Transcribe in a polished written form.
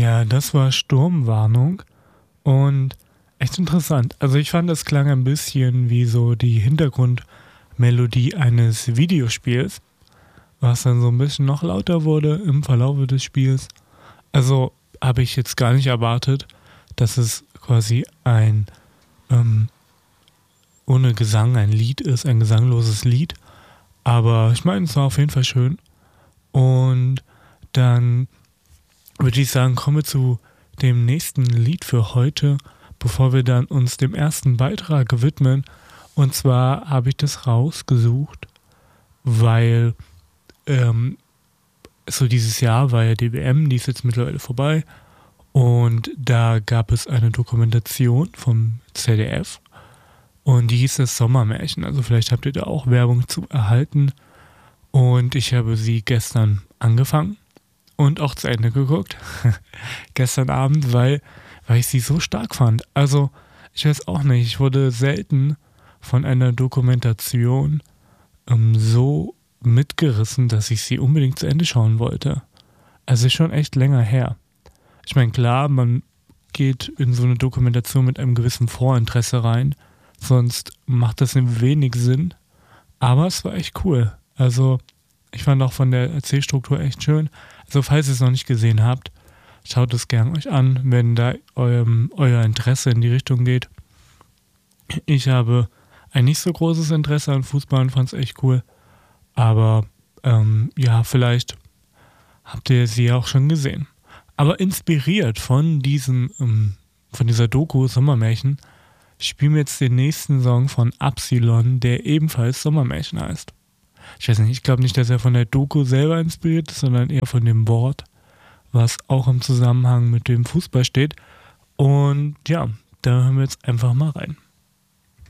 Ja, das war Sturmwarnung und echt interessant. Also ich fand, das klang ein bisschen wie so die Hintergrundmelodie eines Videospiels, was dann so ein bisschen noch lauter wurde im Verlauf des Spiels. Also habe ich jetzt gar nicht erwartet, dass es quasi ein ähm, ohne Gesang ein Lied ist, ein gesangloses Lied. Aber ich meine, es war auf jeden Fall schön. Und dann würde ich sagen, kommen wir zu dem nächsten Lied für heute, bevor wir dann uns dem ersten Beitrag widmen. Und zwar habe ich das rausgesucht, weil so dieses Jahr war ja die WM, die ist jetzt mittlerweile vorbei. Und da gab es eine Dokumentation vom ZDF und die hieß das Sommermärchen. Also vielleicht habt ihr da auch Werbung zu erhalten. Und ich habe sie gestern angefangen und auch zu Ende geguckt. Gestern Abend, weil ich sie so stark fand. Also ich weiß auch nicht, ich wurde selten von einer Dokumentation so mitgerissen, dass ich sie unbedingt zu Ende schauen wollte. Also ist schon echt länger her. Ich meine, klar, man geht in so eine Dokumentation mit einem gewissen Vorinteresse rein, sonst macht das wenig Sinn. Aber es war echt cool. Also ich fand auch von der Erzählstruktur echt schön. Also falls ihr es noch nicht gesehen habt, schaut es gern euch an, wenn da euer Interesse in die Richtung geht. Ich habe ein nicht so großes Interesse an Fußball und fand es echt cool. Aber ja, vielleicht habt ihr sie ja auch schon gesehen. Aber inspiriert von von dieser Doku Sommermärchen, spielen wir jetzt den nächsten Song von Absilon, der ebenfalls Sommermärchen heißt. Ich weiß nicht, ich glaube nicht, dass er von der Doku selber inspiriert ist, sondern eher von dem Wort, was auch im Zusammenhang mit dem Fußball steht. Und ja, da hören wir jetzt einfach mal rein.